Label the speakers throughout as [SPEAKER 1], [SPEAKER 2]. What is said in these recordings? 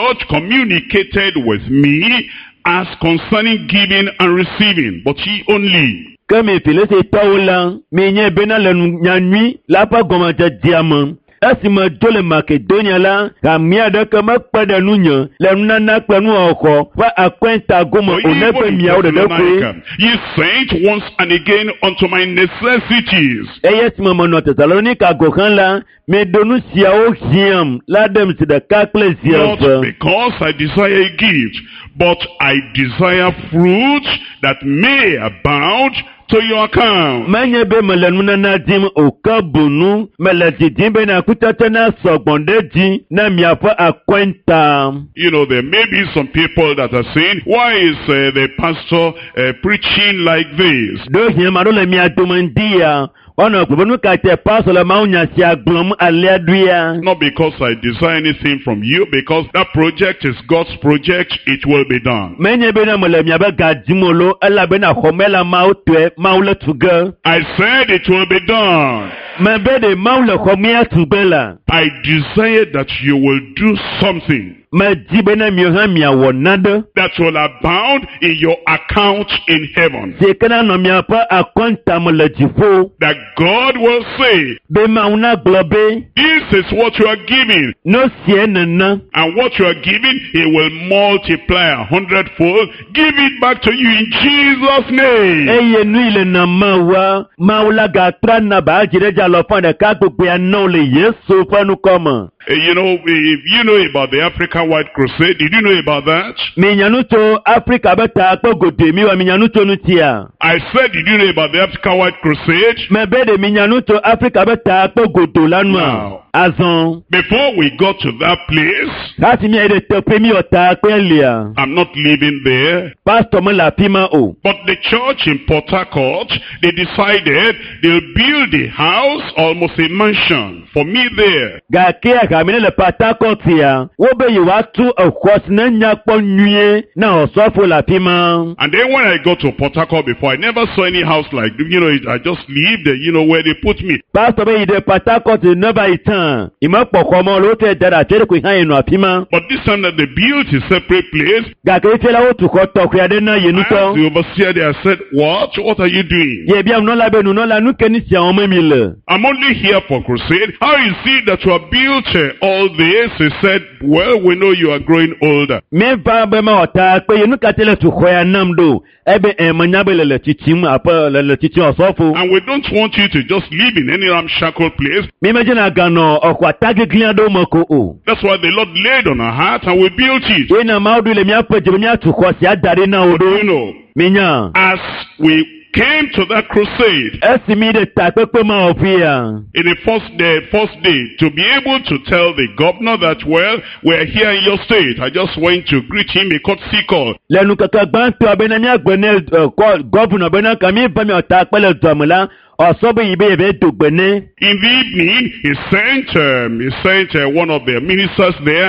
[SPEAKER 1] God communicated with me as concerning giving and receiving, but ye only.
[SPEAKER 2] Comme il est taola, mais n'y a bena la nuit, la pas gomme de diamant. Asima dole Makedonia la, kamia de kama pada nunya, la nana kwanu oko, wa akwenta goma onepe miao de dekwe.
[SPEAKER 1] Ye sent once and again unto my necessities.
[SPEAKER 2] Yes, mama no Thessalonica gokan la, me donu siao hiam, la dem si de kakle siao.
[SPEAKER 1] Not because I desire a gift, but I desire fruit that may abound to your account.
[SPEAKER 2] Manye be melenuna na dim okabunu, meletidim be na kutatana sogbondeji na miafa akwenta.
[SPEAKER 1] You know, there may be some people that are saying, why is the pastor preaching like this?
[SPEAKER 2] Do him adole mi adomandia. Not because
[SPEAKER 1] I desire anything from you, because that project is God's project, it will be done. I said it will be done. I desire that you will do something that will abound in your account in heaven. That God will say, this is what you are giving. And what you are giving, He will multiply 100-fold. Give it back to you in Jesus' name. You know, if you know about the African White Crusade, did you know about that? I said, did you know about the African White Crusade? Now, before we got to that place, I'm not living there, but the church in Port Harcourt, they decided they'll build a house, almost a mansion, for me there. And then when I got to Port Harcourt before, I never saw any house like, you know, I just lived, you know, where they put me. But this time that they built a separate place, I asked the overseer there, I said, what are you doing? I'm only here for crusade. How is it that you have built all this? He said, well, we know you are growing older. And we don't want you to just live in any ramshackle place. That's why the Lord laid on our heart and we built it. You know, as we came to that crusade, in the first day, to be able to tell the governor that, well, we're here in your state. I just went to greet him, a courtesy call. In the evening, he sent one of their ministers there,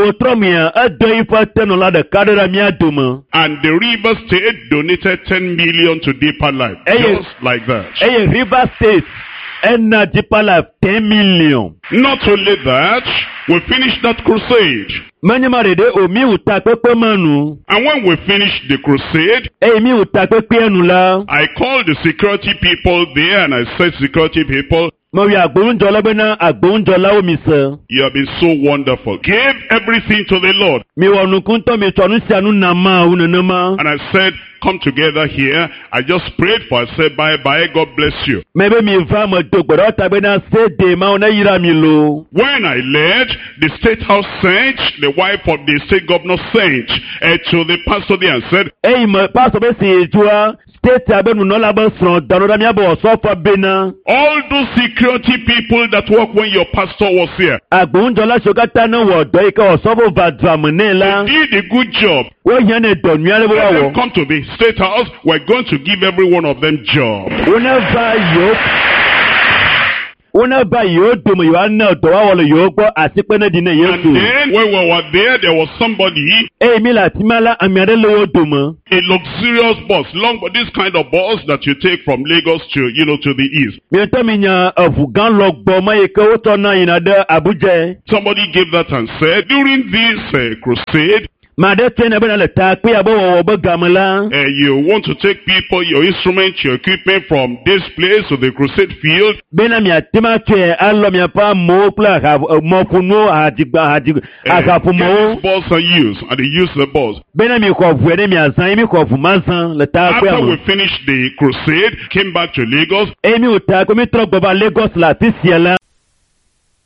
[SPEAKER 1] and the River State donated 10 million to Deeper Life, just like that.
[SPEAKER 2] River State and Deeper Life 10 million.
[SPEAKER 1] Not only that, we finished that crusade. And when we finished the crusade, I called the security people there and I said, security people, you have been so wonderful. Give everything to the Lord. And I said, come together here. I just prayed for, I said, bye-bye, God bless you. When I left, the state house sent, the wife of the state governor sent to the pastor there and said, all those security people that work when your pastor was here, they did a good job. Let them come to the state house. We're going to give every one of them job.
[SPEAKER 2] Una ba yodo mo yoana odowa wole yogo asipene dine
[SPEAKER 1] And
[SPEAKER 2] Yesu.
[SPEAKER 1] then when we were there was somebody,
[SPEAKER 2] Mi la timala amiare lo yodo mo.
[SPEAKER 1] a luxurious bus, long, but this kind of bus that you take from Lagos to, to the east.
[SPEAKER 2] Mi to mi nya avugan logbo ma yeke oto na inade Abuja.
[SPEAKER 1] Somebody gave that and said, during this crusade,
[SPEAKER 2] Made tene bena le ta pe abo wo bo gamala.
[SPEAKER 1] you want to take people, your instruments, your equipment from this place to the crusade field.
[SPEAKER 2] Bena mi atima ke allo mi pa mo pla ha mo kuno adigba agafu mo.
[SPEAKER 1] Get this bus and use, and they use the bus.
[SPEAKER 2] Bena mi ko vuere mi azan mi ko fu mansan le ta pe
[SPEAKER 1] After
[SPEAKER 2] amo.
[SPEAKER 1] we finished the crusade, came back to Lagos.
[SPEAKER 2] Mi o ta ko mi tro gba Lagos la ti siela.